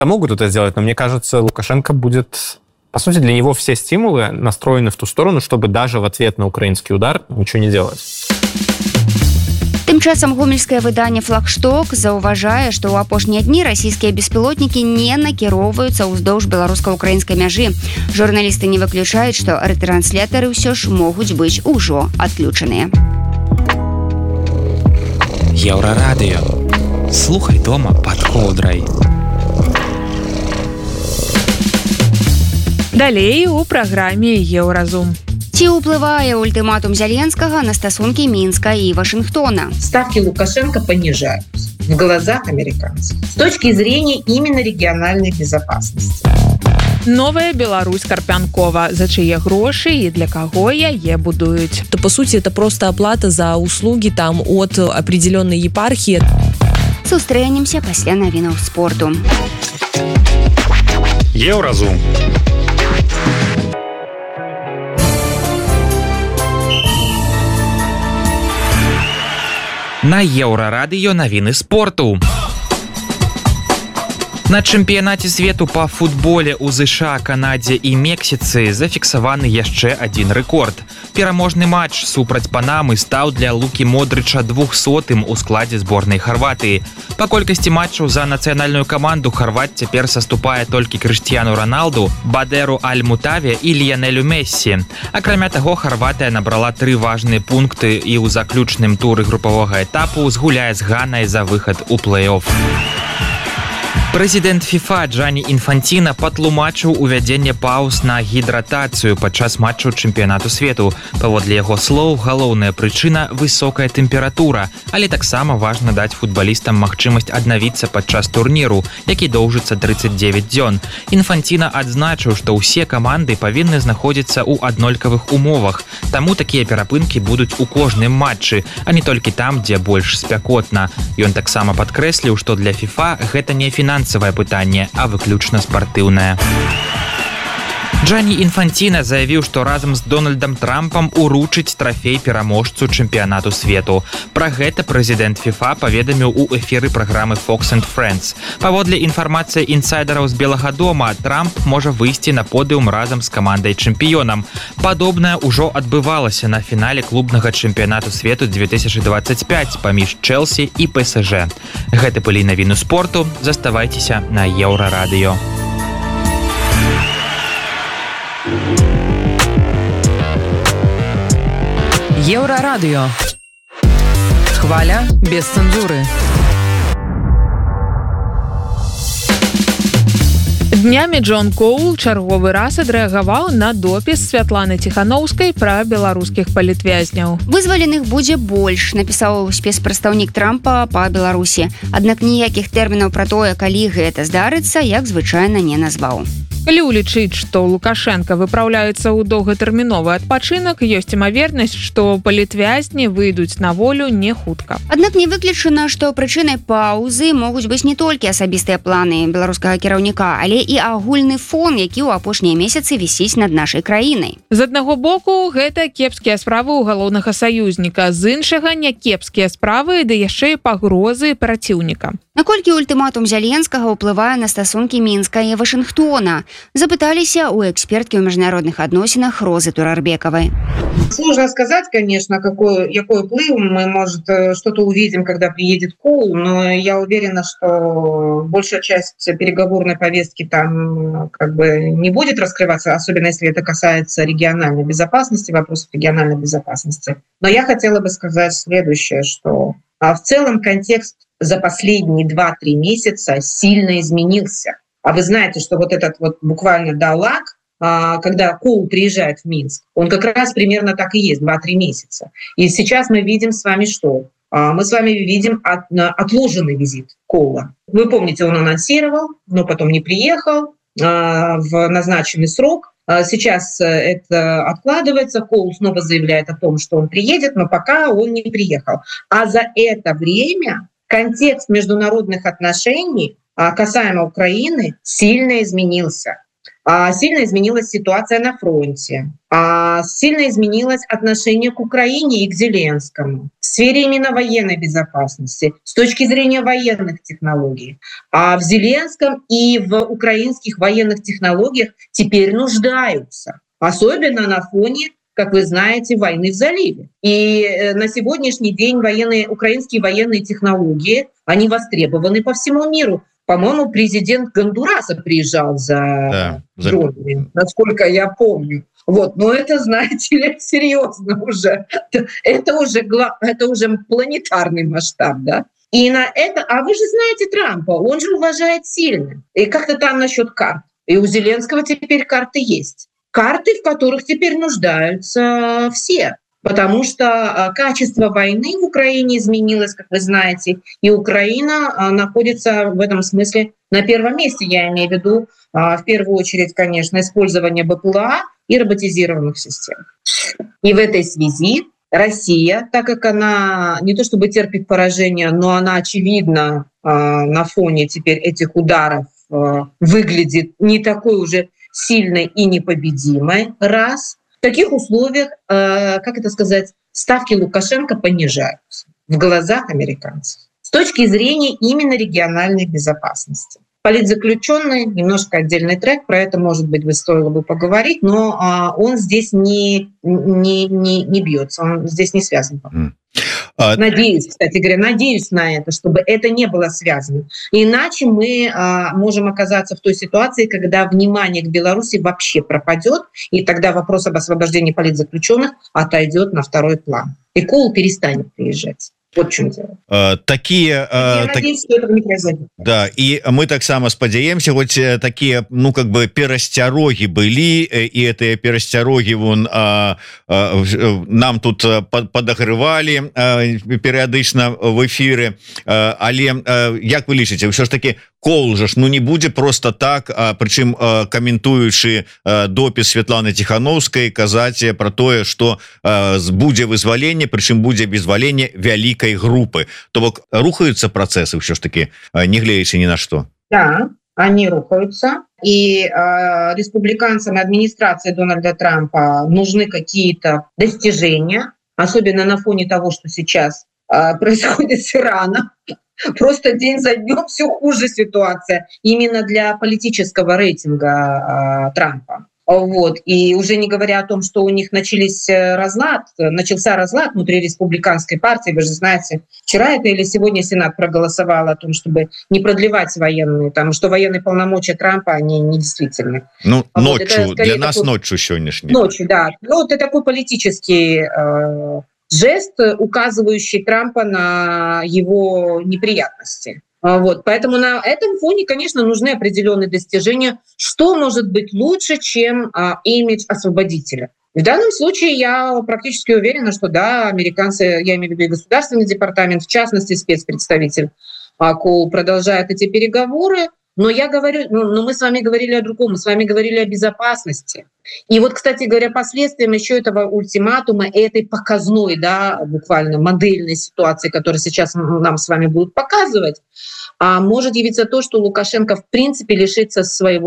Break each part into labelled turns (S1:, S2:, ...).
S1: могут это сделать, но мне кажется, Лукашенко будет... По сути, для него все стимулы настроены в ту сторону, чтобы даже в ответ на украинский удар ничего не делать.
S2: Тым часам гомельскае выданне «Флагшток» заўважае, што ў апошнія дні расійскія беспілотнікі не накіроўваюцца ўздоўж беларуска-украінскай мяжы. Журналісты не выключаюць, што рэтрансляторы ўсё ж могуць быць ужо адключаныя.
S3: Еўрарадыё. Слухай дома пад коўдрай.
S4: Далей у праграме «Еўразум».
S2: Ці ўплывае ультыматум Зеленскага на стасункі Мінска і Вашингтона?
S5: Ставки Лукашенко понижаются в глазах американцев с точки зрения именно региональной безопасности.
S4: Новая Беларусь Карпянкова. За чьи гроши и для кого яе будуют?
S6: То, по сути, это просто оплата за услуги там от определенной епархии.
S2: Сустрэнемся пасля навінаў спорту.
S7: Еўразум.
S3: На Еўрарадыё навіны спорту. На чэмпіянаце свету па футболе ў ЗША, Канадзе і Мексіцы зафіксаваны яшчэ адзін рэкорд. Пераможны матч супраць Панамы стаў для Лукі Модрыча 200-м у складзе зборнай Харватыі. Па колькасці матчаў за нацыянальную каманду Харват цяпер саступае толькі Крыштіяну Роналду, Бадеру Аль-Мутаве і Ліянелю Мессі. Акрамя таго, Харватыя набрала 3 важныя пункты і ў заключным туры групавога этапу згуляе з Ганай за выхад у плэй-офф. Прэзідэнт ФІФА Джані Інфанціна патлумачыў увядзенне паўз на гідратацыю падчас матчаў чэмпіянату свету. Паводле яго слоў, галоўная прычына – высокая тэмпература, але таксама важна даць футбалістам магчымасць аднавіцца падчас турніру, які доўжыцца 39 дзён. Інфанціна адзначыў, што ўсе каманды павінны знаходзіцца ў аднолькавых умовах, таму такія перапынкі будуць у кожным матчы, а не толькі там, дзе больш спякотна. Ён таксама падкрэсліў, што для ФІФА гэта не фінансавае пытанне, а выключна спартыўнае. Джані Інфанціна заявіў, што разам з Дональдам Трампам уручыць трафей пераможцу чэмпіянату свету. Пра гэта прэзідэнт ФІФА паведаміў у эфіры праграмы Fox and Friends. Паводле інфармацыі інсайдераў з Белага дома, Трамп можа выйсці на подыум разам з камандай-чэмпіёнам. Падобнае ўжо адбывалася на фінале клубнага чэмпіянату свету 2025 паміж Чэлсі і ПСЖ. Гэта былі навіны спорту. Заставайцеся на Еўрарадыё.
S6: Еўрарадыё. Хваля без цэнзуры.
S4: Днямі Джон Коул чарговы раз адрэагаваў на допіс Святланы Ціханаўскай пра беларускіх палітвязняў.
S2: Вызваленых будзе больш, напісаў спецпрадстаўнік Трампа па Беларусі. Аднак ніякіх тэрмінаў пра тое, калі гэта здарыцца, як звычайна не назваў.
S4: Калі ўлічыць, што Лукашенко выпраўляецца ў доўгатэрміновы адпачынак, ёсць імавернасць, што палітвязні выйдуць на волю не хутка.
S2: Аднак не выключана, што прычынай паўзы могуць быць не толькі асабістыя планы беларускага кіраўніка, але і агульны фон, які ў апошнія месяцы вісіць над нашай краінай.
S4: З аднаго боку, гэта кепскія справы ў галоўнага саюзніка, з іншага някепскія справы, ды яшчэ і пагрозы праціўніка.
S2: Наколькі ультыматум Зеленскага ўплывае на стасункі Мінска і Вашингтона? Запыталіся у эксперткі ў міжнародных адносінах Розы Турарбекавай.
S5: Сложно сказать, конечно, какой вплыв мы, может, что-то увидим, когда приедет Коул, но я уверена, что большая часть переговорной повестки там как бы не будет раскрываться, особенно если это касается региональной безопасности, вопросов региональной безопасности. Но я хотела бы сказать следующее, что в целом контекст за последние 2-3 месяца сильно изменился. А вы знаете, что вот этот вот буквально далак, когда Коул приезжает в Минск, он как раз примерно так и есть, 2-3 месяца. И сейчас мы видим с вами что? Мы с вами видим отложенный визит Коула. Вы помните, он анонсировал, но потом не приехал в назначенный срок. Сейчас это откладывается, Коул снова заявляет о том, что он приедет, но пока он не приехал. А за это время контекст международных отношений касаемо Украины сильно изменился. Сильно изменилась ситуация на фронте, сильно изменилось отношение к Украине и к Зеленскому в сфере именно военной безопасности, с точки зрения военных технологий. А в Зеленском и в украинских военных технологиях теперь нуждаются, особенно на фоне, как вы знаете, войны в заливе. И на сегодняшний день украинские военные технологии, они востребованы по всему миру. По-моему, президент Гондураса приезжал за дронами, насколько я помню. Вот, но это, знаете ли, серьезно уже. Это уже планетарный масштаб, да? И на это, а вы же знаете Трампа, он же уважает сильно. И как-то там насчет карт. И у Зеленского теперь карты есть. Карты, в которых теперь нуждаются все. Потому что качество войны в Украине изменилось, как вы знаете, и Украина находится в этом смысле на первом месте. Я имею в виду, в первую очередь, конечно, использование БПЛА и роботизированных систем. И в этой связи Россия, так как она не то чтобы терпит поражение, но она, очевидно, на фоне теперь этих ударов выглядит не такой уже сильной и непобедимой, раз. В таких условиях, как это сказать, ставки Лукашенко понижаются в глазах американцев с точки зрения именно региональной безопасности. Политзаключенный, немножко отдельный трек, про это, может быть, стоило бы поговорить, но он здесь не бьется, он здесь не связан. Надеюсь, кстати говоря, на это, чтобы это не было связано. Иначе мы можем оказаться в той ситуации, когда внимание к Беларуси вообще пропадет, и тогда вопрос об освобождении политзаключенных отойдет на второй план. И Коул перестанет приезжать. Вот в чем дело.
S1: Надеюсь, что этого не произойдет. Да, и мы таксама спадзяемся, хоть такие, ну, как бы перасцярогі были, и этыя перасцярогі нам тут подагрывали перыядычна в эфиры, але як вы лічыце, ўсё ж таки Коул же ж, ну, не будзе просто так, прычым каментуючы допіс Светланы Тихановскай казаць про тое, что будзе вызваленне, прычым будзе вызваленне вялікай групы, то бок рухаются процессы ўсё ж таки, не гледзячы ни на что.
S5: Да, они рухаются, и республиканцам и администрации Дональда Трампа нужны какие-то достижения, особенно на фоне того, что сейчас происходит с Ираном. Просто день за днем все хуже ситуация именно для политического рейтинга Трампа. Вот. И уже не говоря о том, что у них начался разлад внутри республиканской партии. Вы же знаете, вчера это или сегодня Сенат проголосовал о том, чтобы не продлевать военные, что военные полномочия Трампа, они недействительны.
S1: Ну, ночью, вот для нас ночью сегодняшней.
S5: Ночью, да. Ну, это такой политический жест, указывающий Трампа на его неприятности. Вот. Поэтому на этом фоне, конечно, нужны определенные достижения. Что может быть лучше, чем имидж освободителя? В данном случае я практически уверена, что да, американцы, я имею в виду и Государственный департамент, в частности, спецпредставитель Коул продолжает эти переговоры. Но я говорю, мы с вами говорили о другом, мы с вами говорили о безопасности. И вот, кстати говоря, последствием еще этого ультиматума, этой показной, да, буквально модельной ситуации, которую сейчас нам с вами будут показывать, может явиться то, что Лукашенко в принципе лишится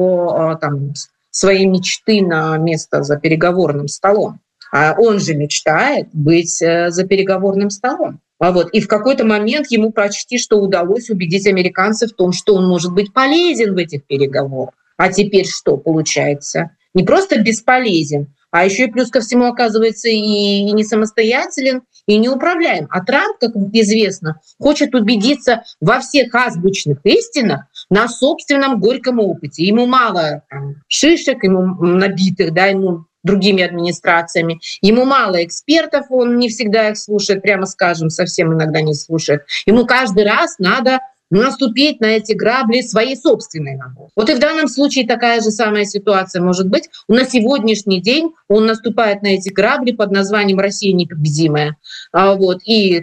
S5: своей мечты на место за переговорным столом. Он же мечтает быть за переговорным столом. Вот. И в какой-то момент ему почти что удалось убедить американцев в том, что он может быть полезен в этих переговорах. А теперь что получается? Не просто бесполезен, а еще и плюс ко всему оказывается и не самостоятелен, и не управляем. А Трамп, как известно, хочет убедиться во всех азбучных истинах на собственном горьком опыте. Ему мало шишек, ему набитых, да, ему другими администрациями. Ему мало экспертов, он не всегда их слушает, прямо скажем, совсем иногда не слушает. Ему каждый раз надо наступить на эти грабли своей собственной ногой. Вот и в данном случае такая же самая ситуация может быть. На сегодняшний день он наступает на эти грабли под названием «Россия непобедимая». Вот, и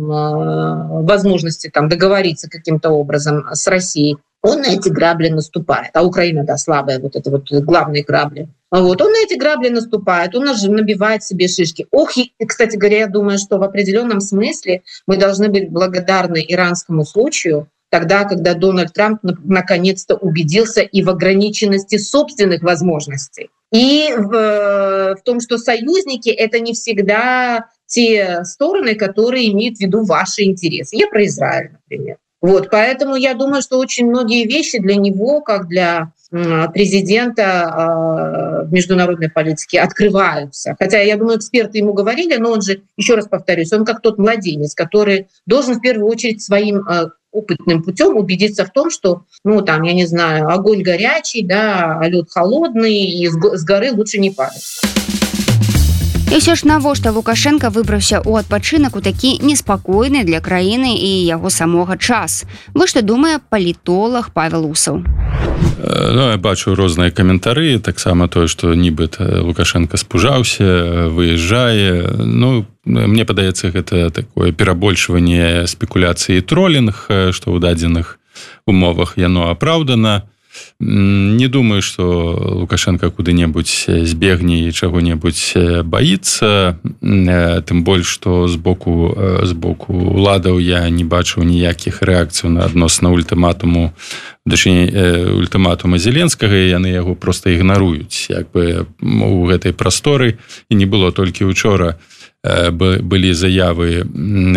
S5: возможности договориться каким-то образом с Россией. Он на эти грабли наступает. А Украина, да, слабая, вот это вот главные грабли. Вот, он на эти грабли наступает, он набивает себе шишки. И, кстати говоря, я думаю, что в определенном смысле мы должны быть благодарны иранскому случаю, тогда, когда Дональд Трамп наконец-то убедился и в ограниченности собственных возможностей, и в том, что союзники — это не всегда те стороны, которые имеют в виду ваши интересы. Я про Израиль, например. Вот, поэтому я думаю, что очень многие вещи для него, как для президента в международной политике, открываются. Хотя, я думаю, эксперты ему говорили, но он же, еще раз повторюсь, он как тот младенец, который должен в первую очередь своим опытным путем убедиться в том, что, ну, там, я не знаю, огонь горячий, да, а лед холодный, и с горы лучше не падать.
S2: І ўсё ж навошта Лукашенко выбраўся ў адпачынак у такі неспакойны для краіны і яго самога час. Вы што думае палітолог Павел Усаў?
S7: Ну, я бачу розныя каментары, таксама тое, што нібыта Лукашенко спужаўся, выязджае. Ну, мне падаецца, гэта такое перабольшванне спекуляцыі і тролінг, што ў дадзеных умовах яно апраўдана. Не думаю, что Лукашенко куды-небудзь збегне і чаго-небудзь баіцца, тым больш, што з боку уладаў я не бачыў ніякіх рэакцыяў на адносна ультыматуму, ультыматума Зеленскага, і яны яго проста ігнаруюць, як бы у гэтай прасторы. І не было толькі учора, былі заявы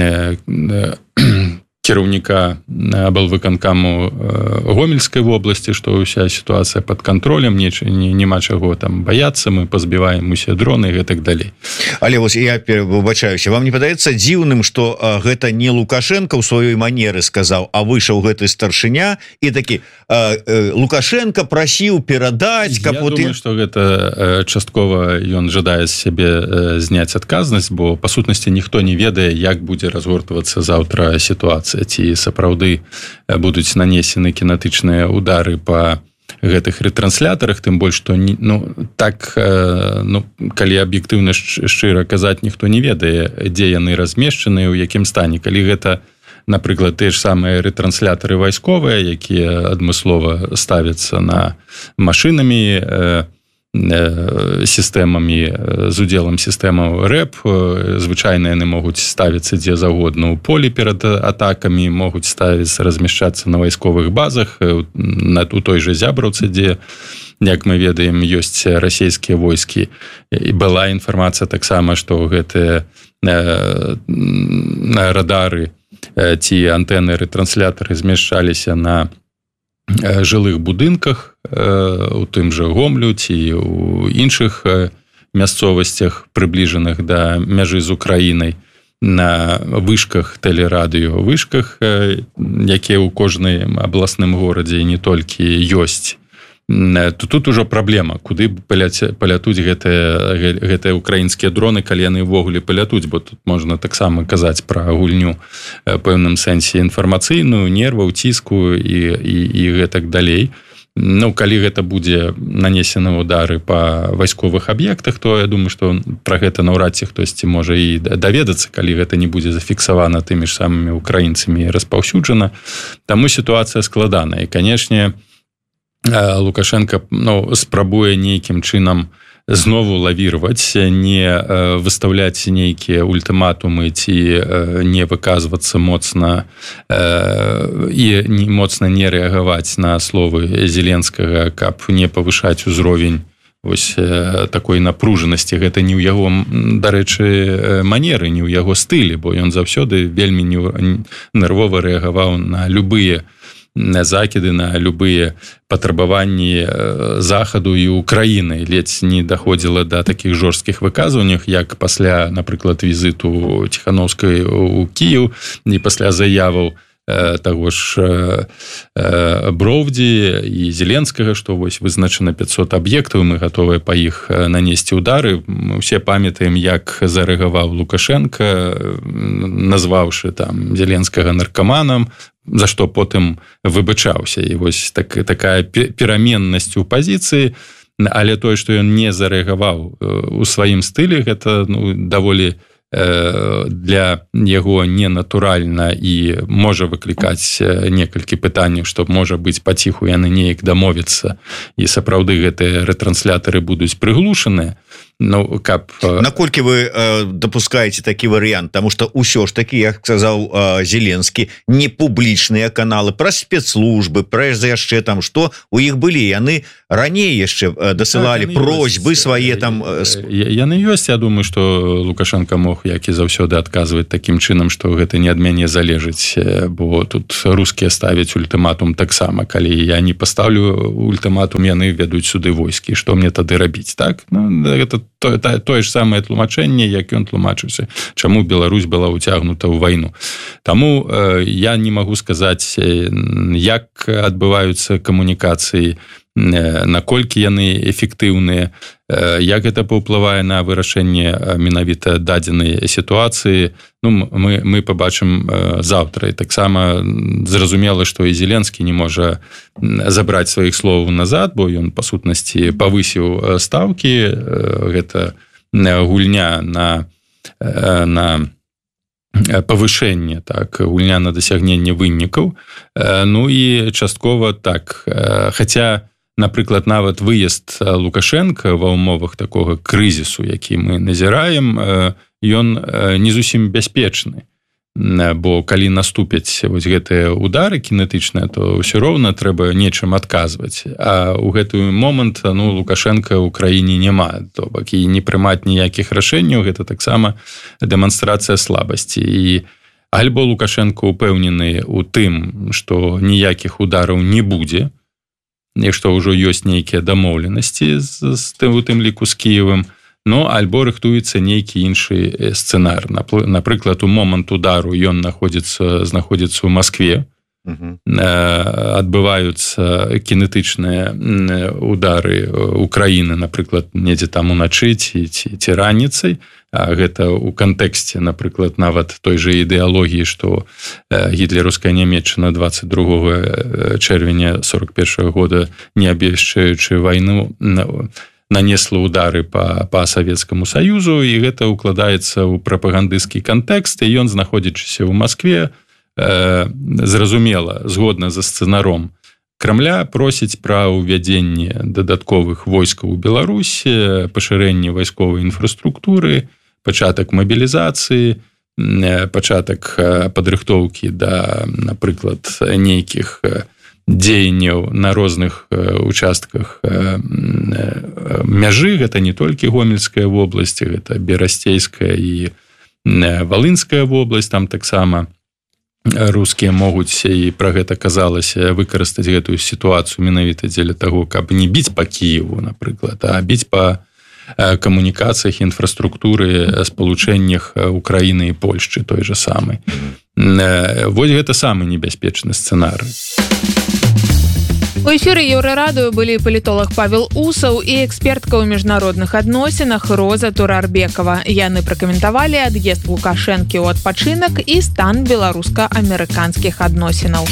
S7: кіраўніка аблвыканкаму Гомельскай вобласці, што ўся сітуацыя пад кантролем, няма чаго там баяцца, мы пазбіваем усе дроны і гэтак далей.
S1: Але вось я выбачаюся, вам не падаецца дзіўным, што гэта не Лукашенко ў сваёй манеры сказаў, а выйшаў гэты старшыня і такі Лукашенко прасіў перадаць, каб...
S7: Я думаю, што гэта часткова ён жадае з сябе зняць адказнасць, бо па сутнасці ніхто не ведае, як будзе разгортвацца заўтра сітуацыя, ці сапраўды будуць нанесены кінетычныя удары па гэтых ретранслятарах, тым больш, што калі аб'ектыўна шчыра казаць, ніхто не ведае, дзе яны размешчаны, у якім стане. Калі гэта, напрыклад, тыя ж самыя ретранслятары вайсковыя, якія адмыслова ставяцца на машынамі, сістэмамі, з удзелам сістэмаў РЭП, звычайна яны могуць ставіцца дзе заўгодна ў полі перад атакамі, могуць ставіцца, размяшчацца на вайсковых базах, у той жа Зябраўцы, дзе, як мы ведаем, ёсць расійскія войскі. І была інфармацыя таксама, што гэтыя радары ці антэны ретранслятары змяшчаліся на жылых будынках, у тым жа Гомлю ці ў іншых мясцовасцях, прыбліжаных да мяжы з Украінай, на вышках тэлерадыё, вышках, якія ў кожнай абласным горадзе не толькі ёсць. Тут ужо праблема, куды палятуць гэтыя украінскія дроны, калі яны ўвогуле палятуць, бо тут можна таксама казаць пра гульню пэўным сэнсе інфармацыйную, нерваў, ціску і гэтак далей. Ну, калі гэта будзе нанесены удары па вайсковых аб'ектах, то я думаю, што пра гэта наўрад ці хтосьці можа і даведацца, калі гэта не будзе зафіксавана тымі ж самымі украінцамі і распаўсюджана. Таму сітуацыя складаная. І, канешне, Лукашенко спрабуе нейкім чынам знову лавіраваць, не выставляць нейкія ультыматумы ці не выказвацца моцна і моцна не рэагаваць на словы Зеленскага, каб не павышаць узровень вось такой напружанасці. Гэта не ў яго, дарэчы, манеры, не ў яго стылі, бо ён заўсёды вельмі нервова рэагаваў на любыя закіды, на любыя патрабаванні захаду і Украіны. Ледзь не даходзіла да такіх жорсткіх выказванняў, як пасля, напрыклад, візіту Ціханаўскай у Кіеў і пасля заяваў таго ж Броўдзі і Зеленскага, што вось вызначана 500 аб'ектаў, мы гатовыя па іх нанесці удары. Мы ўсе памятаем, як зарэагаваў Лукашенко, назваўшы там Зеленскага наркаманам, за што потым выбачаўся. І вось такая пераменнасць у пазіцыі, але тое, што ён не зарэагаваў у сваім стылі, гэта даволі для яго ненатуральна і можа выклікаць некалькі пытанняў, што можа быць паціху яны неяк дамовіцца і сапраўды гэтыя ретранслятары будуць прыглушаныя. Ну, каб...
S1: Наколькі вы допускаете такі варыянт, потому что ўсё ж таки, як сказаў Зеленскі, не публічныя каналы, пра спецслужбы, пра яшчэ там, што у іх былі, яны раней яшчэ дасылалі просьбы свае там.
S7: Яны ёсць, я думаю, что Лукашенко мог, як і заўсёды, адказваць такім чынам, што гэта не ад мяне залежыць, бо тут рускія ставяць ультыматум таксама, калі я не паставлю ультыматум, яны ведуць сюды войскі, што мне тады рабіць, так? Ну, гэта тое ж самае тлумачэнне, як ён тлумачыўся, чаму Беларусь была ўцягнута ў вайну. Таму я не магу сказаць, як адбываюцца камунікацыі, наколькі яны эфектыўныя, як гэта паўплывае на вырашэнне менавіта дадзенай сітуацыі. Ну, мы пабачым заўтра. І таксама зразумела, што і Зеленскі не можа забраць сваіх словаў назад, бо ён, па сутнасці, павысіў стаўкі. Гэта гульня на павышэнне, так, гульня на дасягненне вынікаў. Ну і часткова так. Хаця, напрыклад, нават выезд Лукашенка ва ўмовах такога крызісу, які мы назіраем, ён не зусім бяспечны. Бо калі наступяць вось гэтыя удары кінетычныя, то ўсё роўна трэба нечым адказваць. А ў гэты момант, ну, Лукашенка ў краіне няма. То бок і не прымаць ніякіх рашэнняў, гэта таксама дэманстрацыя слабасці. І альбо Лукашенко упэўнены ў тым, што ніякіх удараў не будзе, і што ўжо ёсць нейкія дамоўленасці у тым ліку з Кіевам, но альбо рыхтуецца нейкі іншы сцэнар. Напрыклад, у момант удару ён знаходзіцца ў Маскве, адбываюцца кінетычныя удары Украіны, напрыклад, недзе там уначы ці раніцай, а гэта ў кантэксце, напрыклад, нават той жа ідэалогіі, што гітлераўская Нямецчына 22 чэрвеня 41 года, не абвешчаючы вайну, нанесла удары па Савецкаму Саюзу, і гэта укладаецца ў прапагандысцкі кантэкст, і ён, знаходзячыся ў Маскве, зразумела, згодна за сцэнаром Крамля, просіць пра ўвядзенне дадатковых войскаў у Беларусі, пашырэнне вайсковай інфраструктуры, пачатак мабілізацыі, пачатак падрыхтоўкі да, напрыклад, нейкіх дзеянняў на розных участках мяжы. Гэта не толькі Гомельская вобласць, гэта Берасцейская і Валынская вобласць, там таксама рускія могуць, і пра гэта казалася, выкарыстаць гэтую сітуацыю менавіта дзеля таго, каб не біць па Кіеву, напрыклад, а біць па камунікацыях, інфраструктуры, спалучэннях Украіны і Польшчы той жа самай. Вось гэта самы небяспечны сцэнарый.
S4: У эфіры Еўрарадыё былі палітолог Павел Усаў і экспертка ў міжнародных адносінах Роза Турарбекова. Яны пракаментавалі ад'езд Лукашэнкі ў адпачынак і стан беларуска-амерыканскіх адносінаў.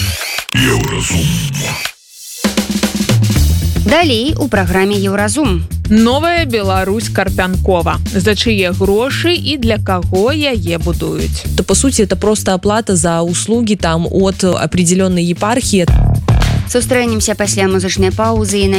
S2: Далей у праграме Еўразум.
S4: Новая Беларусь Карпянкова. За чые грошы і для каго яе будуюць?
S6: То, по сути, это просто оплата за услуги там от определенной епархии.
S2: Сустрэнемся пасля музычнай паўзы і